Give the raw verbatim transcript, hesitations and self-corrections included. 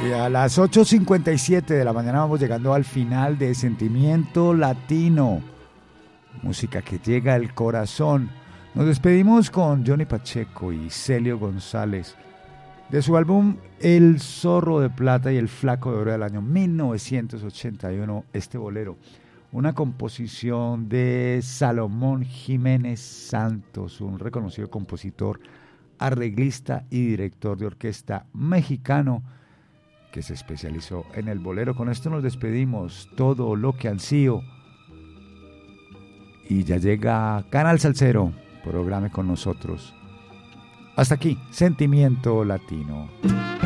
Y a las ocho cincuenta y siete de la mañana vamos llegando al final de Sentimiento Latino. Música que llega al corazón. Nos despedimos con Johnny Pacheco y Celio González de su álbum El Zorro de Plata y El Flaco de Oro del año mil novecientos ochenta y uno, este bolero. Una composición de Salomón Jiménez Santos, un reconocido compositor, arreglista y director de orquesta mexicano que se especializó en el bolero. Con esto nos despedimos, todo lo que ansío. Y ya llega Canal Salsero, programe con nosotros. Hasta aquí, Sentimiento Latino.